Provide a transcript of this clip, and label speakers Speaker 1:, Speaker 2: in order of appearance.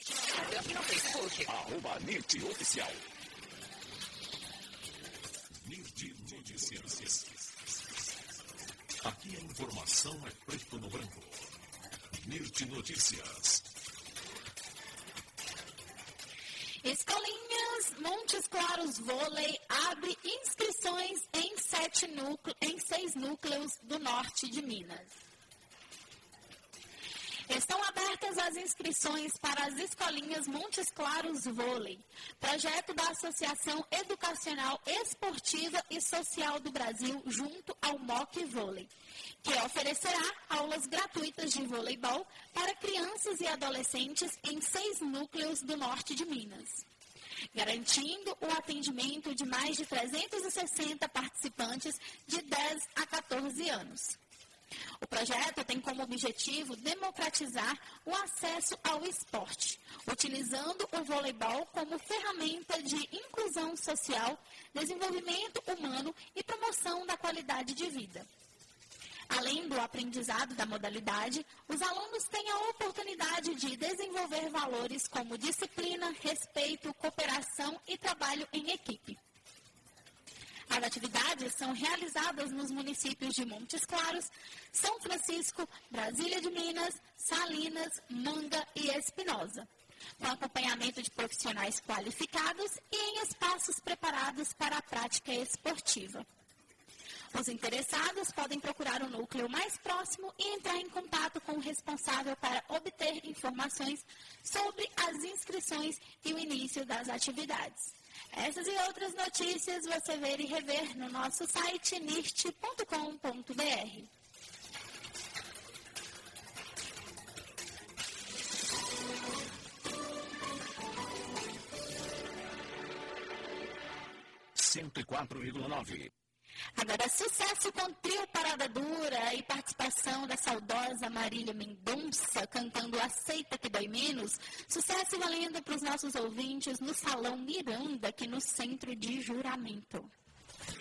Speaker 1: Aqui no Facebook.
Speaker 2: @NIRT Oficial. NIRT Notícias. Aqui a informação é preto no branco. NIRT Notícias.
Speaker 3: Escolinhas Montes Claros Vôlei abre inscrições em 6 núcleos do norte de Minas. Estão abertas as inscrições para as Escolinhas Montes Claros Vôlei, projeto da Associação Educacional Esportiva e Social do Brasil junto ao MOC Vôlei, que oferecerá aulas gratuitas de voleibol para crianças e adolescentes em 6 núcleos do norte de Minas, garantindo o atendimento de mais de 360 participantes de 10 a 14 anos. O projeto tem como objetivo democratizar o acesso ao esporte, utilizando o voleibol como ferramenta de inclusão social, desenvolvimento humano e promoção da qualidade de vida. Além do aprendizado da modalidade, os alunos têm a oportunidade de desenvolver valores como disciplina, respeito, cooperação e trabalho em equipe. As atividades são realizadas nos municípios de Montes Claros, São Francisco, Brasília de Minas, Salinas, Manga e Espinosa, com acompanhamento de profissionais qualificados e em espaços preparados para a prática esportiva. Os interessados podem procurar o núcleo mais próximo e entrar em contato com o responsável para obter informações sobre as inscrições e o início das atividades. Essas e outras notícias você vê e rever no nosso site nirt.com.br. Agora, sucesso com trio Parada Dura e participação da saudosa Marília Mendonça cantando Aceita que Dói Menos. Sucesso valendo para os nossos ouvintes no Salão Miranda, aqui no Centro de Juramento.